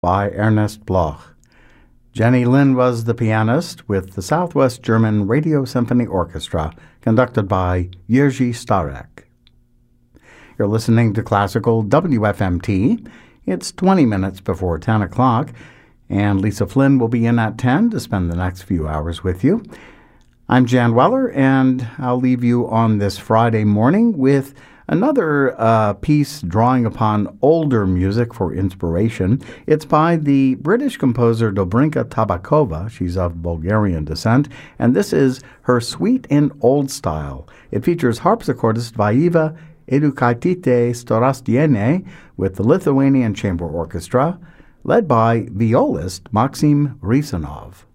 by Ernest Bloch. Jenny Lind was the pianist with the Southwest German Radio Symphony Orchestra, conducted by Jerzy Starek. You're listening to Classical WFMT. It's 20 minutes before 10 o'clock, and Lisa Flynn will be in at 10 to spend the next few hours with you. I'm Jan Weller, and I'll leave you on this Friday morning with another piece drawing upon older music for inspiration. It's by the British composer Dobrinka Tabakova. She's of Bulgarian descent, and this is her Suite in Old Style. It features harpsichordist Vaiva Edukaitite Storastiene with the Lithuanian Chamber Orchestra, led by violist Maxim Risanov.